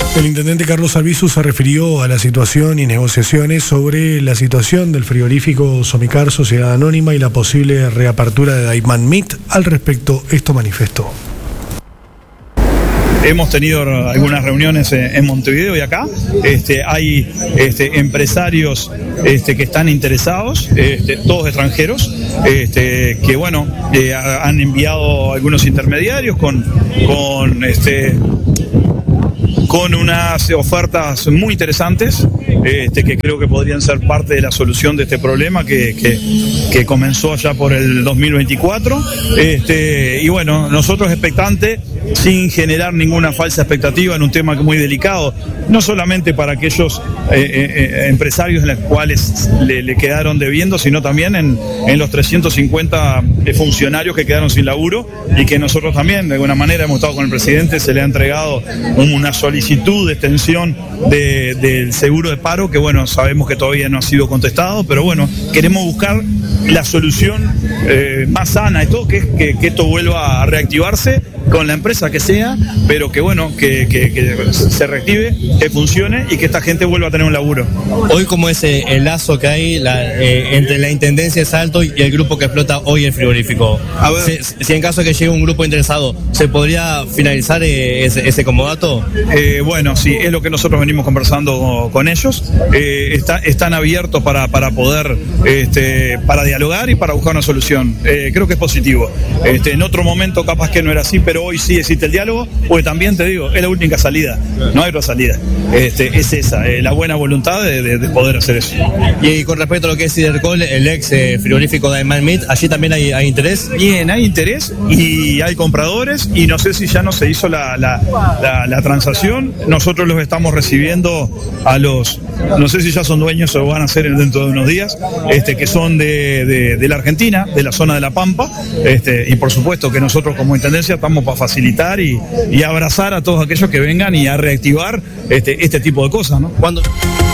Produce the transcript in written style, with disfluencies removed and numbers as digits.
El intendente Carlos Albizu se refirió a la situación y negociaciones sobre la situación del frigorífico Somicar Sociedad Anónima y la posible reapertura de Daiman Meat. Al respecto, esto manifestó. Hemos tenido algunas reuniones en Montevideo y acá. Hay empresarios que están interesados, todos extranjeros, que bueno, han enviado algunos intermediarios con unas ofertas muy interesantes que creo que podrían ser parte de la solución de este problema que comenzó allá por el 2024. Y bueno, nosotros expectantes, sin generar ninguna falsa expectativa en un tema muy delicado, no solamente para aquellos empresarios en los cuales le quedaron debiendo, sino también en los 350 funcionarios que quedaron sin laburo y que nosotros también, de alguna manera, hemos estado con el presidente, se le ha entregado una solicitud de extensión del seguro de paro, que bueno, sabemos que todavía no ha sido contestado, pero bueno, queremos buscar la solución más sana y todo, que esto vuelva a reactivarse con la empresa que sea, pero que bueno, que se reactive, que funcione y que esta gente vuelva a tener un laburo. Hoy, ¿cómo es el lazo que hay entre la Intendencia de Salto y el grupo que explota hoy el frigorífico? A ver, si en caso de que llegue un grupo interesado, ¿se podría finalizar ese comodato? Bueno, sí, es lo que nosotros venimos conversando con ellos. Están abiertos para poder, para dialogar y para buscar una solución. Creo que es positivo. En otro momento capaz que no era así, pero hoy sí existe el diálogo, porque también te digo, es la única salida, no hay otra salida. Es esa, la buena voluntad de poder hacer eso. Y con respecto a lo que es Sidercol, el ex frigorífico Daiman Meat, ¿allí también hay interés? Bien, hay interés y hay compradores, y no sé si ya no se hizo la transacción. Nosotros los estamos recibiendo a los, no sé si ya son dueños o van a ser dentro de unos días, que son de la Argentina, de la zona de La Pampa, y por supuesto que nosotros como Intendencia estamos para facilitar y abrazar a todos aquellos que vengan y a reactivar este tipo de cosas, ¿no? ¿Cuándo?